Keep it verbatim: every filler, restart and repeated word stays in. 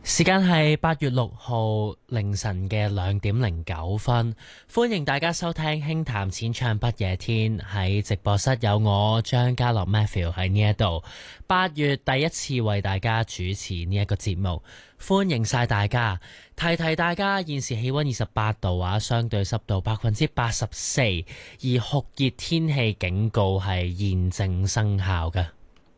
時間係八月六號凌晨嘅兩點零九分，歡迎大家收聽輕談淺唱不夜天。喺直播室有我張家樂 Matthew 喺呢一度，八月第一次為大家主持呢一個節目，歡迎晒大家。提提大家，現時氣溫二十八度啊，相對濕度百分之八十四，而酷熱天氣警告係現正生效嘅。